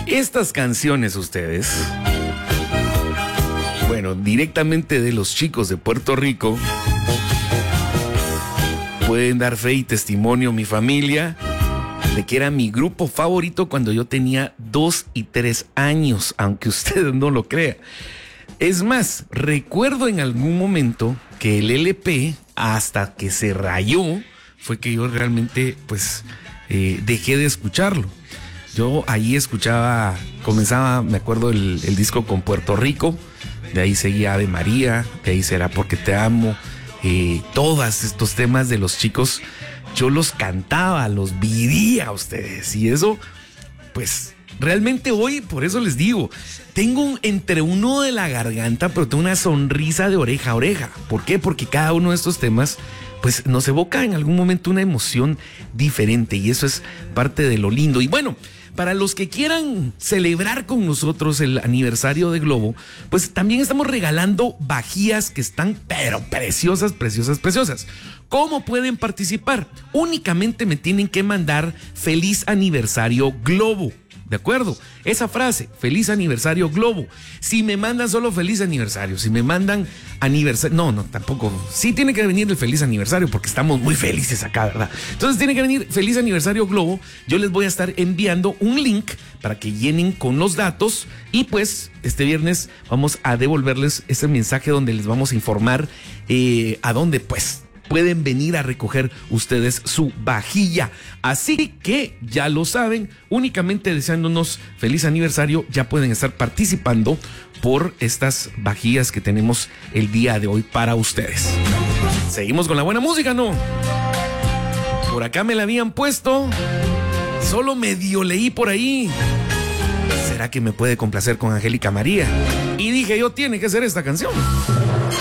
Estas canciones ustedes, bueno, directamente de los chicos de Puerto Rico, pueden dar fe y testimonio mi familia de que era mi grupo favorito cuando yo tenía 2 y 3 años, aunque usted no lo crea. Es más, recuerdo en algún momento que el LP, hasta que se rayó, fue que yo realmente pues dejé de escucharlo. Yo ahí escuchaba, comenzaba, me acuerdo, el disco con Puerto Rico, de ahí seguía Ave María, de ahí Será Porque Te Amo, todos estos temas de los chicos, yo los cantaba, los vivía a ustedes, y eso, pues, realmente hoy, por eso les digo, tengo un entre uno de la garganta, pero tengo una sonrisa de oreja a oreja. ¿Por qué? Porque cada uno de estos temas pues nos evoca en algún momento una emoción diferente, y eso es parte de lo lindo. Y bueno, para los que quieran celebrar con nosotros el aniversario de Globo, pues también estamos regalando vajillas que están pero preciosas, preciosas, preciosas. ¿Cómo pueden participar? Únicamente me tienen que mandar feliz aniversario Globo. ¿De acuerdo? Esa frase, feliz aniversario Globo. Si me mandan solo feliz aniversario, si me mandan aniversario, no, tampoco. Sí tiene que venir el feliz aniversario porque estamos muy felices acá, ¿verdad? Entonces tiene que venir feliz aniversario Globo. Yo les voy a estar enviando un link para que llenen con los datos, y pues este viernes vamos a devolverles ese mensaje donde les vamos a informar a dónde pues pueden venir a recoger ustedes su vajilla. Así que ya lo saben, únicamente deseándonos feliz aniversario ya pueden estar participando por estas vajillas que tenemos el día de hoy para ustedes. Seguimos con la buena música, ¿no? Por acá me la habían puesto, solo medio leí por ahí. ¿Será que me puede complacer con Angélica María? Y dije yo, tiene que ser esta canción.